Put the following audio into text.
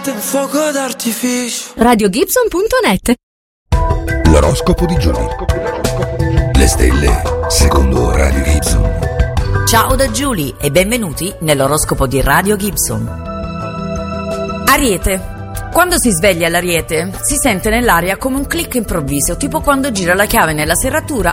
notte un fuoco d'artificio. RadioGibson.net. L'oroscopo di Giulia. Le stelle secondo Radio Gibson. Ciao da Giulia e benvenuti nell'oroscopo di Radio Gibson. Ariete. Quando si sveglia l'Ariete si sente nell'aria come un click improvviso, tipo quando gira la chiave nella serratura